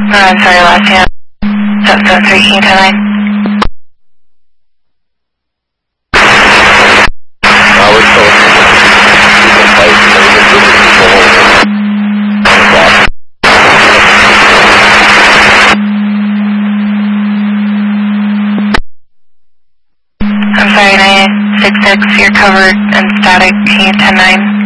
I'm sorry, last hand. 773, can you 10-9? We're still in place. I'm sorry, 966, you're covered and static. Can you 10-9?